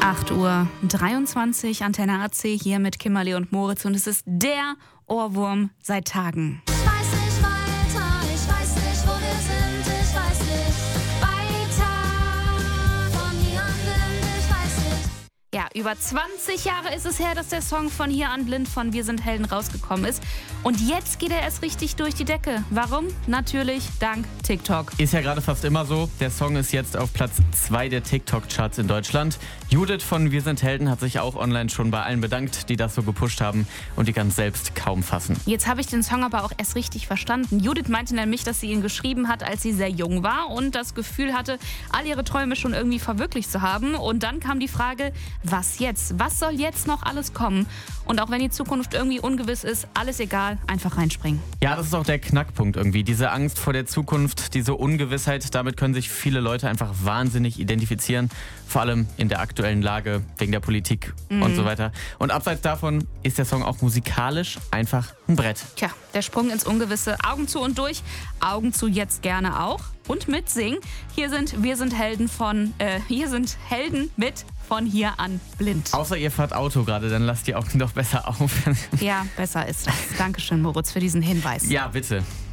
8:23 Uhr, Antenne AC hier mit Kimberly und Moritz und es ist der Ohrwurm seit Tagen. Ich weiß nicht weiter, ich weiß nicht, wo wir sind, ich weiß nicht weiter, von hier an blind, ich weiß nicht. Ja, über 20 Jahre ist es her, dass der Song von Hier an blind von Wir sind Helden rausgekommen ist. Und jetzt geht er erst richtig durch die Decke. Warum? Natürlich dank TikTok. Ist ja gerade fast immer so. Der Song ist jetzt auf Platz 2 der TikTok-Charts in Deutschland. Judith von Wir sind Helden hat sich auch online schon bei allen bedankt, die das so gepusht haben und die ganz selbst kaum fassen. Jetzt habe ich den Song aber auch erst richtig verstanden. Judith meinte nämlich, dass sie ihn geschrieben hat, als sie sehr jung war und das Gefühl hatte, all ihre Träume schon irgendwie verwirklicht zu haben. Und dann kam die Frage, was jetzt? Was soll jetzt noch alles kommen? Und auch wenn die Zukunft irgendwie ungewiss ist, alles egal, einfach reinspringen. Ja, das ist auch der Knackpunkt irgendwie. Diese Angst vor der Zukunft, diese Ungewissheit, damit können sich viele Leute einfach wahnsinnig identifizieren. Vor allem in der aktuellen Lage, wegen der Politik und so weiter. Und abseits davon ist der Song auch musikalisch einfach ein Brett. Tja, der Sprung ins Ungewisse. Augen zu und durch. Augen zu jetzt gerne auch. Und mitsingen. Hier sind Helden mit von Hier an blind. Außer ihr fahrt Auto gerade, dann lasst die Augen doch besser auf. Ja, besser ist das. Dankeschön, Moritz, für diesen Hinweis. Ja, bitte.